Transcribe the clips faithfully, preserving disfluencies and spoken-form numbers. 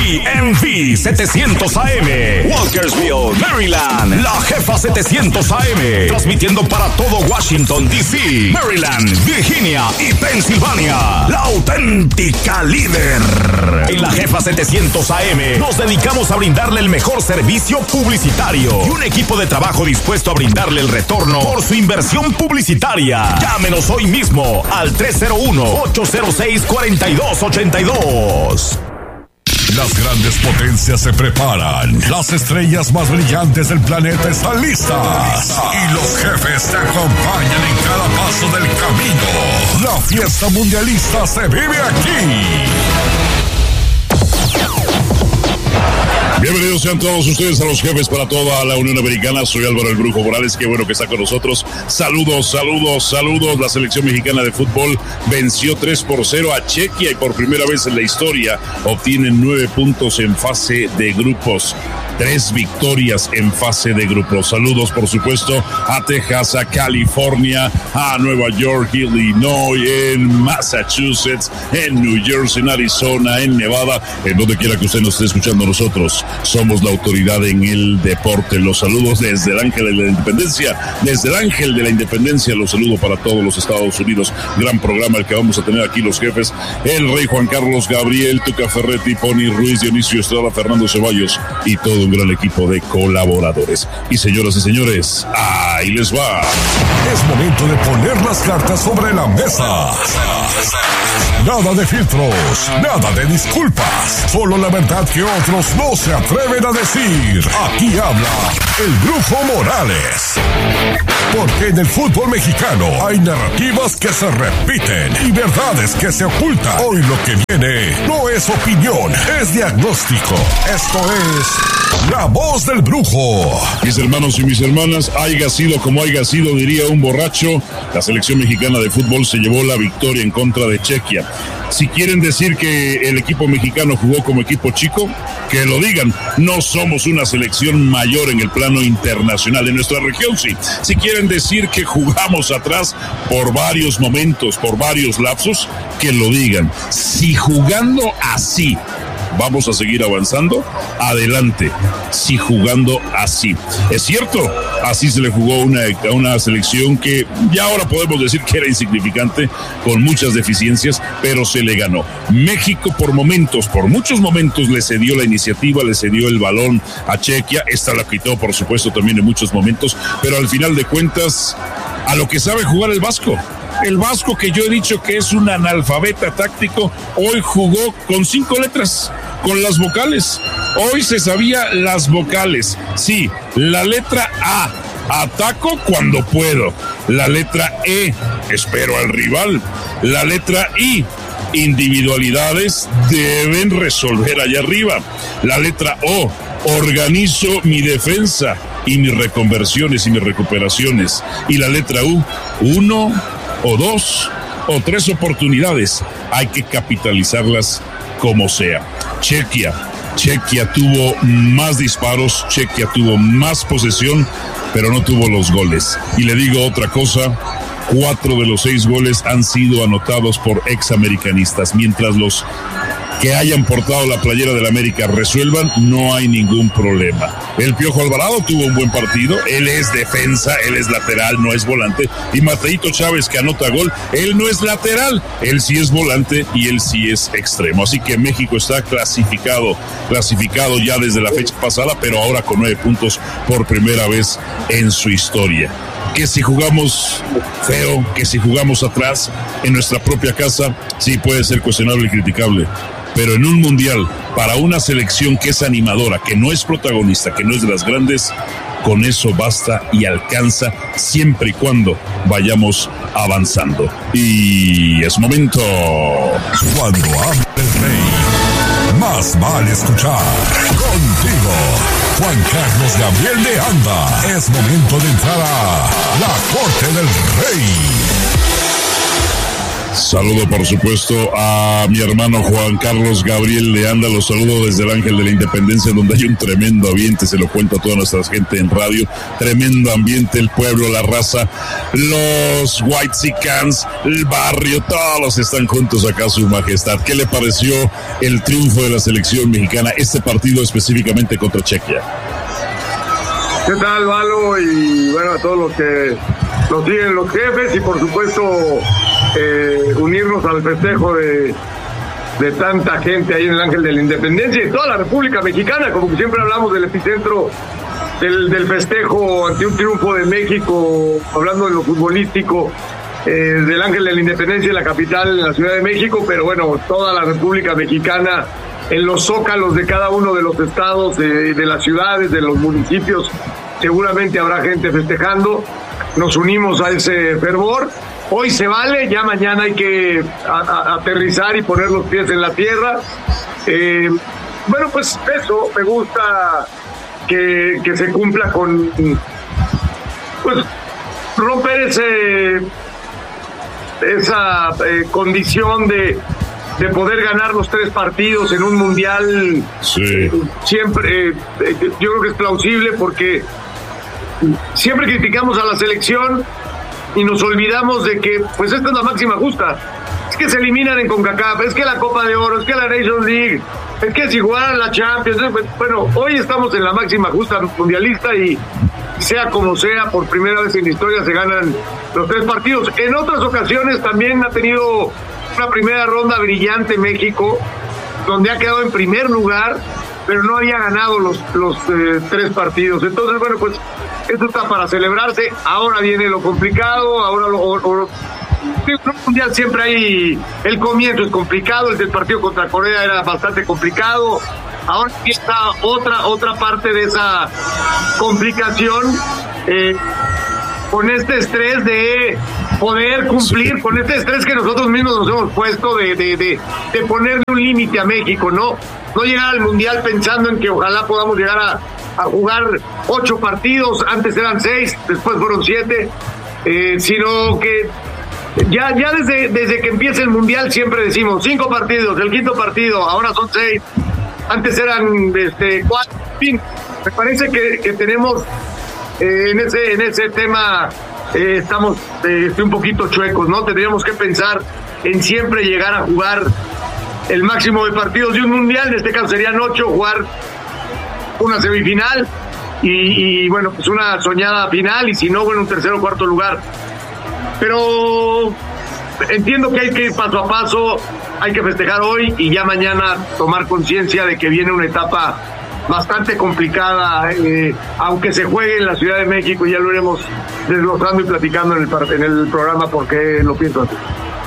D M V setecientos A M, Walkersville, Maryland. La Jefa setecientos A M, transmitiendo para todo Washington, D C, Maryland, Virginia y Pensilvania. La auténtica líder. En La Jefa setecientos A M nos dedicamos a brindarle el mejor servicio publicitario y un equipo de trabajo dispuesto a brindarle el retorno por su inversión publicitaria. Llámenos hoy mismo al tres cero uno, ocho cero seis, cuatro dos ocho dos. Las grandes potencias se preparan. Las estrellas más brillantes del planeta están listas. Y los jefes te acompañan en cada paso del camino. La fiesta mundialista se vive aquí. Bienvenidos sean todos ustedes a los jefes para toda la Unión Americana. Soy Álvaro el Brujo Morales, qué bueno que está con nosotros. Saludos, saludos, saludos. La selección mexicana de fútbol venció tres por cero a Chequia y por primera vez en la historia obtienen nueve puntos en fase de grupos. Tres victorias en fase de grupos. Saludos, por supuesto, a Texas, a California, a Nueva York, Illinois, en Massachusetts, en New Jersey, en Arizona, en Nevada, en donde quiera que usted nos esté escuchando. Nosotros somos la autoridad en el deporte. Los saludos desde el Ángel de la Independencia, desde el Ángel de la Independencia, los saludo para todos los Estados Unidos. Gran programa el que vamos a tener aquí los jefes. El Rey Juan Carlos, Gabriel, Tuca Ferretti, Pony Ruiz, Dionisio Estrada, Fernando Ceballos y todo un gran equipo de colaboradores. Y señoras y señores, ahí les va. Es momento de poner las cartas sobre la mesa. Nada de filtros, nada de disculpas, solo la verdad que otros no se atreven a decir. Aquí habla el Brujo Morales. Porque en el fútbol mexicano hay narrativas que se repiten y verdades que se ocultan. Hoy lo que viene no es opinión, es diagnóstico. Esto es La Voz del Brujo. Mis hermanos y mis hermanas, haya sido como haya sido, diría un borracho, la selección mexicana de fútbol se llevó la victoria en contra de Chequia. Si quieren decir que el equipo mexicano jugó como equipo chico, que lo digan. No somos una selección mayor en el plano internacional. En nuestra región sí. Si quieren decir que jugamos atrás por varios momentos, por varios lapsos, que lo digan. Si jugando así vamos a seguir avanzando, adelante. Si jugando así. Es cierto, así se le jugó una, a una selección que ya ahora podemos decir que era insignificante, con muchas deficiencias, pero se le ganó. México por momentos, por muchos momentos le cedió la iniciativa, le cedió el balón a Chequia. Esta la quitó, por supuesto, también en muchos momentos, pero al final de cuentas, a lo que sabe jugar el Vasco. El Vasco, que yo he dicho que es un analfabeta táctico, hoy jugó con cinco letras, con las vocales. Hoy se sabía las vocales. Sí, la letra A, ataco cuando puedo. La letra E, espero al rival. La letra I, individualidades deben resolver allá arriba. La letra O, organizo mi defensa y mis reconversiones y mis recuperaciones. Y la letra U, uno o dos o tres oportunidades, hay que capitalizarlas como sea. Chequia, Chequia tuvo más disparos, Chequia tuvo más posesión, pero no tuvo los goles. Y le digo otra cosa, cuatro de los seis goles han sido anotados por examericanistas, mientras los que hayan portado la playera del América resuelvan, no hay ningún problema. El Piojo Alvarado tuvo un buen partido, él es defensa, él es lateral, no es volante, y Mateito Chávez, que anota gol, él no es lateral, él sí es volante y él sí es extremo. Así que México está clasificado, clasificado ya desde la fecha pasada, pero ahora con nueve puntos por primera vez en su historia. Que si jugamos feo, que si jugamos atrás en nuestra propia casa, sí puede ser cuestionable y criticable. Pero en un mundial, para una selección que es animadora, que no es protagonista, que no es de las grandes, con eso basta y alcanza siempre y cuando vayamos avanzando. Y es momento. Cuando habla el rey, más vale escuchar. Contigo, Juan Carlos Gabriel de Anda. Es momento de entrar a la Corte del Rey. Saludo, por supuesto, a mi hermano Juan Carlos Gabriel de Anda. Los saludo desde el Ángel de la Independencia, donde hay un tremendo ambiente. Se lo cuento a toda nuestra gente en radio. Tremendo ambiente, el pueblo, la raza, los Whitexicans, el barrio, todos están juntos acá, su majestad. ¿Qué le pareció el triunfo de la selección mexicana, este partido específicamente contra Chequia? ¿Qué tal, Valo? Y bueno, a todos los que nos siguen, los jefes, y por supuesto eh, unirnos al festejo de, de tanta gente ahí en el Ángel de la Independencia y toda la República Mexicana, como que siempre hablamos del epicentro del, del festejo ante un triunfo de México, hablando de lo futbolístico, eh, del Ángel de la Independencia en la capital, en la Ciudad de México, pero bueno, toda la República Mexicana, en los zócalos de cada uno de los estados, de, de las ciudades, de los municipios, seguramente habrá gente festejando. Nos unimos a ese fervor. Hoy se vale, ya mañana hay que a, a, aterrizar y poner los pies en la tierra. Eh, bueno, pues eso, me gusta que, que se cumpla con, pues, romper ese esa eh, condición de de poder ganar los tres partidos en un mundial. Sí. Siempre, eh, yo creo que es plausible, porque siempre criticamos a la selección y nos olvidamos de que pues esta es la máxima justa. Es que se eliminan en CONCACAF, es que la Copa de Oro, es que la Nations League, es que si jugaran la Champions. Bueno, hoy estamos en la máxima justa mundialista y sea como sea, por primera vez en la historia se ganan los tres partidos. En otras ocasiones también ha tenido una primera ronda brillante México, donde ha quedado en primer lugar, pero no había ganado los, los eh, tres partidos. Entonces, bueno, pues esto está para celebrarse. Ahora viene lo complicado, ahora lo... O, o, en un mundial siempre hay... El comienzo es complicado, el del partido contra Corea era bastante complicado. Ahora empieza otra, otra parte de esa complicación, eh, con este estrés de poder cumplir, con este estrés que nosotros mismos nos hemos puesto de, de, de, de ponerle un límite a México, ¿no? No llegar al Mundial pensando en que ojalá podamos llegar a, a jugar ocho partidos, antes eran seis, después fueron siete, eh, sino que ya, ya desde, desde que empieza el Mundial siempre decimos cinco partidos, el quinto partido, ahora son seis, antes eran este, cuatro, en fin, me parece que, que tenemos... Eh, en ese en ese tema eh, estamos eh, un poquito chuecos, ¿no? Tendríamos que pensar en siempre llegar a jugar el máximo de partidos de un mundial. En este caso serían ocho, jugar una semifinal y, y bueno, pues una soñada final, y si no, bueno, un tercer o cuarto lugar. Pero entiendo que hay que ir paso a paso, hay que festejar hoy y ya mañana tomar conciencia de que viene una etapa bastante complicada, eh, aunque se juegue en la Ciudad de México, y ya lo iremos desglosando y platicando en el, en el programa porque lo pienso así.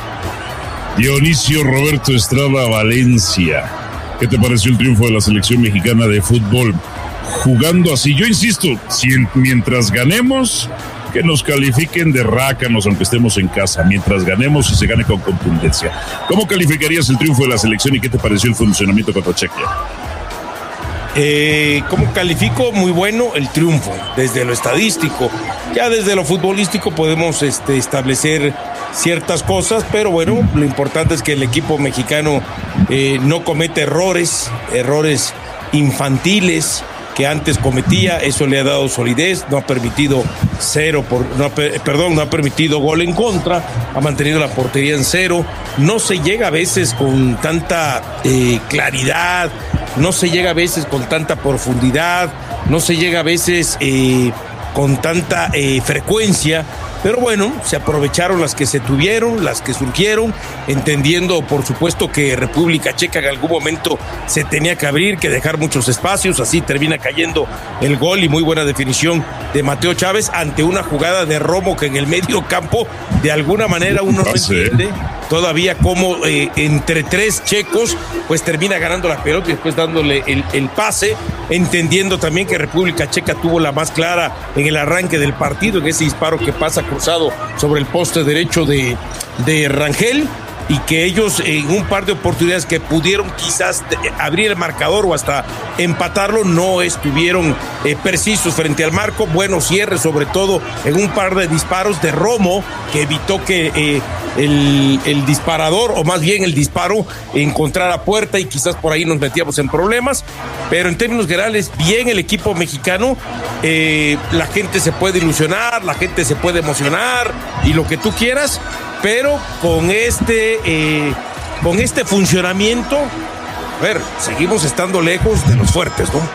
Dionisio Roberto Estrada Valencia, ¿qué te pareció el triunfo de la selección mexicana de fútbol? Jugando así, yo insisto, si mientras ganemos, que nos califiquen de rácanos aunque estemos en casa, mientras ganemos y se gane con contundencia. ¿Cómo calificarías el triunfo de la selección y qué te pareció el funcionamiento contra Chequia? Eh, ¿Cómo califico? Muy bueno el triunfo, desde lo estadístico. Ya desde lo futbolístico podemos este, establecer ciertas cosas, pero bueno, lo importante es que el equipo mexicano eh, no comete errores, errores infantiles que antes cometía. Eso le ha dado solidez, no ha permitido cero, por, no ha, perdón, no ha permitido gol en contra, ha mantenido la portería en cero, no se llega a veces con tanta eh, claridad, no se llega a veces con tanta profundidad, no se llega a veces eh, con tanta eh, frecuencia, pero bueno, se aprovecharon las que se tuvieron, las que surgieron, entendiendo por supuesto que República Checa en algún momento se tenía que abrir, que dejar muchos espacios, así termina cayendo el gol y muy buena definición de Mateo Chávez ante una jugada de Romo que en el medio campo de alguna manera uno no entiende todavía cómo eh, entre tres checos pues termina ganando la pelota y después dándole el, el pase, entendiendo también que República Checa tuvo la más clara en el arranque del partido, en ese disparo que pasa cruzado sobre el poste derecho de, de Rangel, y que ellos en un par de oportunidades que pudieron quizás abrir el marcador o hasta empatarlo, no estuvieron eh, precisos frente al marco. Buenos cierres, sobre todo en un par de disparos de Romo, que evitó que eh, el, el disparador, o más bien el disparo, encontrara puerta y quizás por ahí nos metíamos en problemas, pero en términos generales, bien el equipo mexicano, eh, la gente se puede ilusionar, la gente se puede emocionar y lo que tú quieras, pero con este, eh, con este funcionamiento, a ver, seguimos estando lejos de los fuertes, ¿no?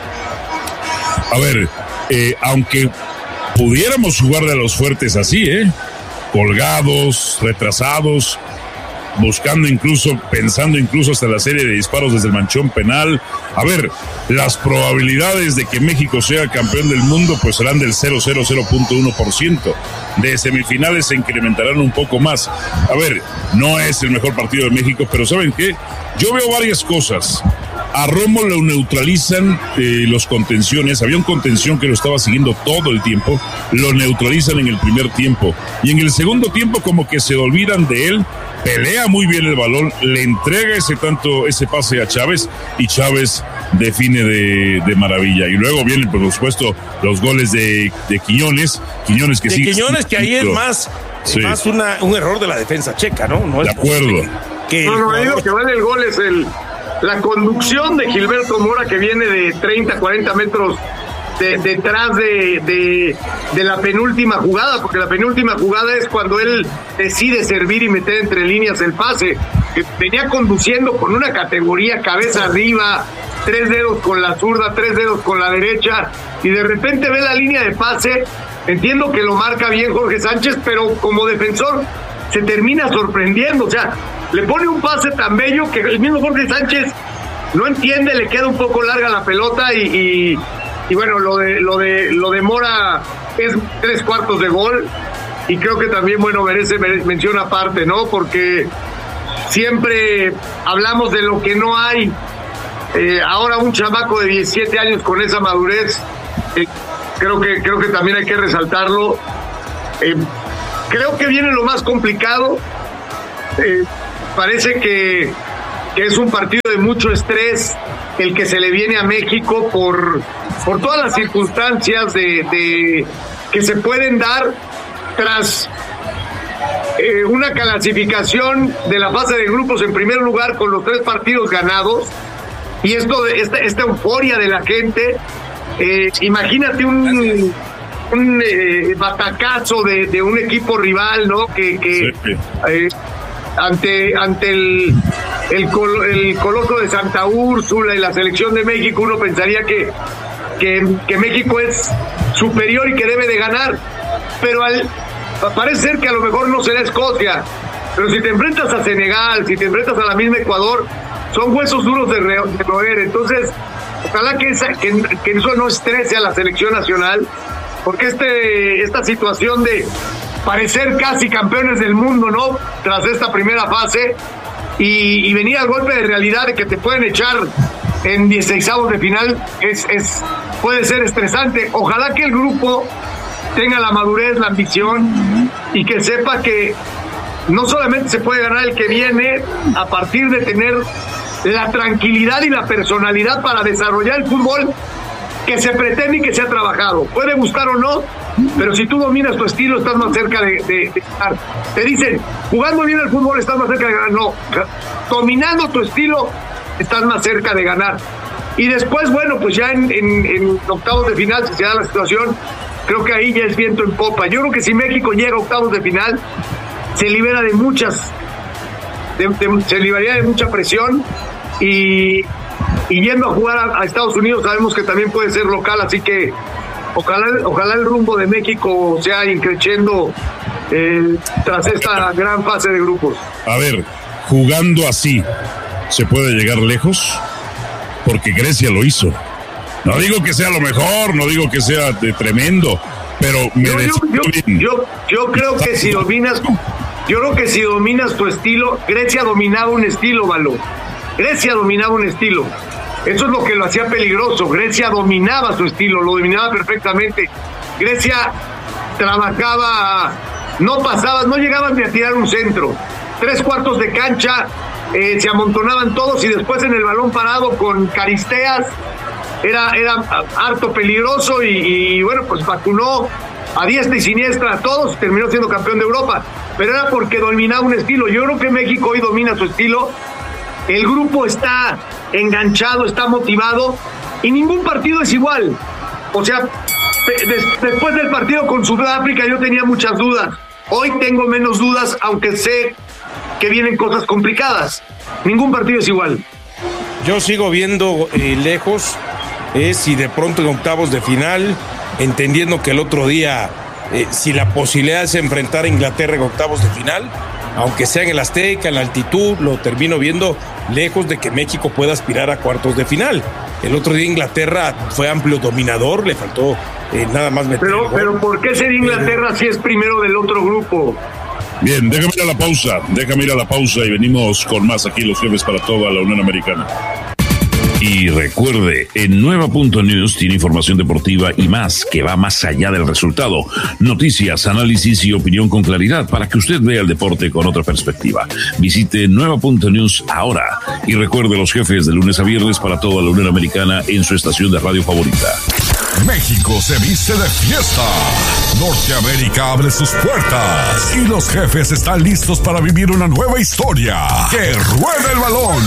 A ver, eh, aunque pudiéramos jugarle a los fuertes así, ¿eh? Colgados, retrasados, buscando incluso, pensando incluso hasta la serie de disparos desde el manchón penal. A ver, las probabilidades de que México sea campeón del mundo pues serán del cero coma cero cero punto uno por ciento. De semifinales se incrementarán un poco más. A ver, no es el mejor partido de México, pero ¿saben qué? Yo veo varias cosas. A Romo lo neutralizan eh, los contenciones. Había un contención que lo estaba siguiendo todo el tiempo. Lo neutralizan en el primer tiempo. Y en el segundo tiempo como que se olvidan de él. Pelea muy bien el balón. Le entrega ese tanto, ese pase a Chávez. Y Chávez define de, de maravilla. Y luego vienen, por supuesto, los goles de, de Quiñones. Quiñones que de sí. Quiñones que ahí es más, sí. más una, un error de la defensa checa, ¿no? No de es acuerdo. Que no, no, digo que vale el gol es el... La conducción de Gilberto Mora, que viene de treinta, cuarenta metros de, detrás de, de, de la penúltima jugada, porque la penúltima jugada es cuando él decide servir y meter entre líneas el pase, que venía conduciendo con una categoría, cabeza arriba, tres dedos con la zurda, tres dedos con la derecha, y de repente ve la línea de pase. Entiendo que lo marca bien Jorge Sánchez, pero como defensor se termina sorprendiendo, o sea, le pone un pase tan bello que el mismo Jorge Sánchez no entiende, le queda un poco larga la pelota y, y, y bueno, lo de lo de lo de Mora es tres cuartos de gol y creo que también, bueno, merece, merece mención aparte, ¿no? Porque siempre hablamos de lo que no hay. Eh, ahora un chamaco de diecisiete años con esa madurez, eh, creo que creo que también hay que resaltarlo. Eh, creo que viene lo más complicado. Eh, parece que, que es un partido de mucho estrés el que se le viene a México por, por todas las circunstancias de, de que se pueden dar tras eh, una clasificación de la fase de grupos en primer lugar con los tres partidos ganados y esto de esta, esta euforia de la gente. Eh, imagínate un un eh, batacazo de, de un equipo rival, ¿no? Que, que sí. eh, ante ante el el, col, el Coloso de Santa Úrsula y la selección de México, uno pensaría que, que, que México es superior y que debe de ganar, pero al, parece ser que a lo mejor no será Escocia, pero si te enfrentas a Senegal, si te enfrentas a la misma Ecuador, son huesos duros de, re, de roer. Entonces ojalá que, esa, que, que eso no estrese a la selección nacional, porque este esta situación de parecer casi campeones del mundo, ¿no? Tras esta primera fase y, y venir al golpe de realidad de que te pueden echar en dieciseisavos de final es, es puede ser estresante. Ojalá que el grupo tenga la madurez, la ambición y que sepa que no solamente se puede ganar el que viene a partir de tener la tranquilidad y la personalidad para desarrollar el fútbol que se pretende y que se ha trabajado. Puede gustar o no, pero si tú dominas tu estilo estás más cerca de, de, de ganar. Te dicen, jugando bien el fútbol estás más cerca de ganar. No, dominando tu estilo estás más cerca de ganar. Y después, bueno, pues ya en, en, en octavos de final, si se da la situación, creo que ahí ya es viento en popa. Yo creo que si México llega a octavos de final, se libera de muchas, de, de, se liberaría de mucha presión y, y yendo a jugar a, a Estados Unidos sabemos que también puede ser local, así que ojalá, ojalá el rumbo de México sea increciendo eh, tras esta gran fase de grupos. A ver, jugando así, ¿se puede llegar lejos? Porque Grecia lo hizo. No digo que sea lo mejor, no digo que sea de tremendo, pero me yo, yo, yo, yo, yo creo que si dominas, yo creo que si dominas tu estilo, Grecia dominaba un estilo, Valo. Grecia dominaba un estilo. Eso es lo que lo hacía peligroso. Grecia dominaba su estilo, lo dominaba perfectamente. Grecia trabajaba, no pasaba, no llegaban ni a tirar un centro. Tres cuartos de cancha, eh, se amontonaban todos y después en el balón parado con Caristeas era, era harto peligroso y, y bueno, pues vacunó a diestra y siniestra a todos, terminó siendo campeón de Europa. pero era porque dominaba un estilo. Yo creo que México hoy domina su estilo. El grupo está enganchado, está motivado y ningún partido es igual. O sea, después del partido con Sudáfrica yo tenía muchas dudas. Hoy tengo menos dudas, aunque sé que vienen cosas complicadas. Ningún partido es igual. Yo sigo viendo eh, lejos, eh, si de pronto en octavos de final, entendiendo que el otro día, eh, si la posibilidad es enfrentar a Inglaterra en octavos de final, aunque sea en el Azteca, en la altitud, lo termino viendo lejos de que México pueda aspirar a cuartos de final. El otro día Inglaterra fue amplio dominador, le faltó eh, nada más meter pero, el gol. pero ¿por qué sería Inglaterra pero... si es primero del otro grupo? Bien, déjame ir a la pausa, déjame ir a la pausa y venimos con más aquí los jefes para toda la Unión Americana. Y recuerde, en Nueva punto News tiene información deportiva y más que va más allá del resultado. Noticias, análisis y opinión con claridad para que usted vea el deporte con otra perspectiva. Visite Nueva punto News ahora y recuerde los jefes de lunes a viernes para toda la Unión Americana en su estación de radio favorita. México se viste de fiesta. Norteamérica abre sus puertas y los jefes están listos para vivir una nueva historia. ¡Que ruede el balón!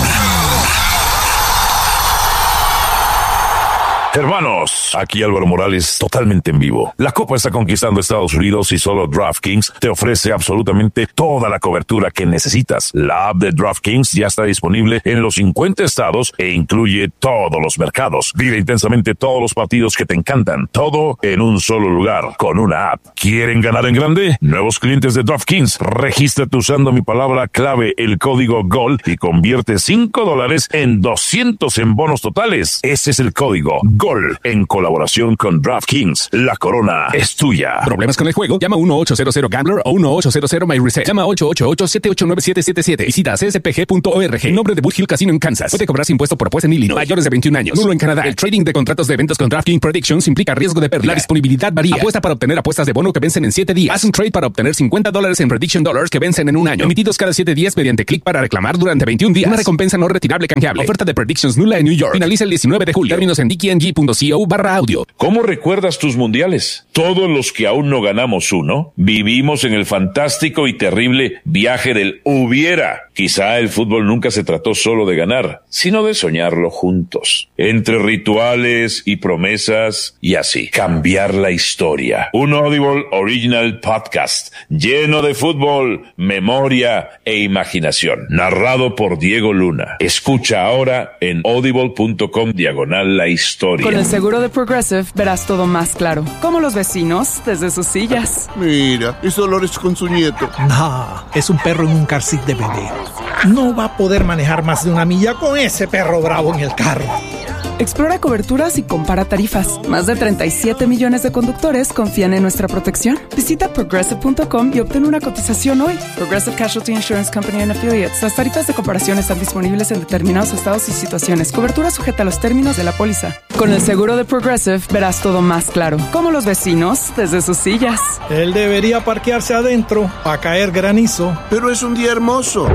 Hermanos, aquí Álvaro Morales, totalmente en vivo. La Copa está conquistando Estados Unidos y solo DraftKings te ofrece absolutamente toda la cobertura que necesitas. La app de DraftKings ya está disponible en los cincuenta estados e incluye todos los mercados. Vive intensamente todos los partidos que te encantan, todo en un solo lugar, con una app. ¿Quieren ganar en grande? Nuevos clientes de DraftKings, regístrate usando mi palabra clave, el código GOL, y convierte cinco dólares en doscientos en bonos totales. Ese es el código GOL. En colaboración con DraftKings, la corona es tuya. ¿Problemas con el juego? Llama uno ocho cero cero Gambler o uno ocho cero cero My Reset. Llama ocho ocho ocho siete ocho nueve siete siete siete. Visita c s p g punto org. En nombre de Wood Hill Casino en Kansas. Puede cobrarse impuesto por apuesta en Illinois. Mayores de veintiún años. Nulo en Canadá. El trading de contratos de eventos con DraftKings Predictions implica riesgo de pérdida. La disponibilidad varía. Apuesta para obtener apuestas de bono que vencen en siete días. Haz un trade para obtener cincuenta dólares en Prediction Dollars que vencen en un año. Emitidos cada siete días mediante clic para reclamar durante veintiún días. Una recompensa no retirable canjeable. Oferta de Predictions nula en New York. Finaliza el diecinueve de julio. Términos en d k n g punto co barra audio. ¿Cómo recuerdas tus mundiales? Todos los que aún no ganamos uno, vivimos en el fantástico y terrible viaje del hubiera. Quizá el fútbol nunca se trató solo de ganar, sino de soñarlo juntos. Entre rituales y promesas y así, cambiar la historia. Un Audible Original Podcast lleno de fútbol, memoria e imaginación. Narrado por Diego Luna. Escucha ahora en audible punto com diagonal la historia. Con el seguro de Progressive verás todo más claro. Como los vecinos desde sus sillas. Mira, es Dolores con su nieto. No, es un perro en un car seat de bebé. No va a poder manejar más de una milla con ese perro bravo en el carro. Explora coberturas y compara tarifas. Más de treinta y siete millones de conductores confían en nuestra protección. Visita progressive punto com y obtén una cotización hoy. Progressive Casualty Insurance Company and Affiliates. Las tarifas de comparación están disponibles en determinados estados y situaciones. Cobertura sujeta a los términos de la póliza. Con el seguro de Progressive verás todo más claro. Como los vecinos desde sus sillas. Él debería parquearse adentro para caer granizo. Pero es un día hermoso.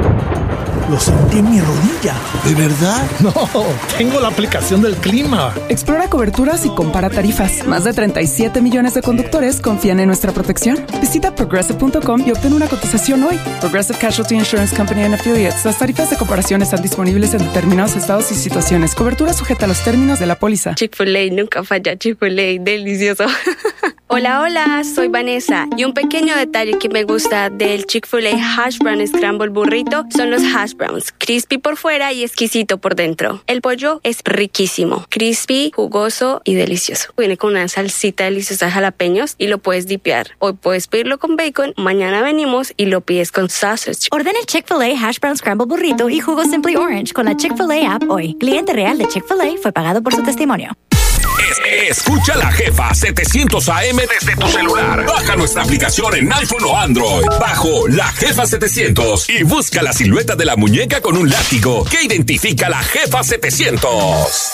Lo sentí en mi rodilla. ¿De verdad? No, tengo la aplicación del clima. Explora coberturas y compara tarifas. Más de treinta y siete millones de conductores confían en nuestra protección. Visita progressive punto com y obtén una cotización hoy. Progressive Casualty Insurance Company and Affiliates. Las tarifas de comparación están disponibles en determinados estados y situaciones. Cobertura sujeta a los términos de la póliza. Chick-fil-A nunca falla. Chick-fil-A, delicioso. Hola, hola, soy Vanessa. Y un pequeño detalle que me gusta del Chick-fil-A Hash Brown Scramble Burrito son los hash browns. Crispy por fuera y exquisito por dentro. El pollo es riquísimo. Crispy, jugoso y delicioso. Viene con una salsita deliciosa de jalapeños y lo puedes dipear. Hoy puedes pedirlo con bacon, mañana venimos y lo pides con sausage. Ordena el Chick-fil-A Hash Brown Scramble Burrito y jugo Simply Orange con la Chick-fil-A app hoy. Cliente real de Chick-fil-A fue pagado por su testimonio. Escucha La Jefa setecientos A M desde tu celular. Baja nuestra aplicación en iPhone o Android. Bajo La Jefa setecientos y busca la silueta de la muñeca con un látigo que identifica La Jefa setecientos.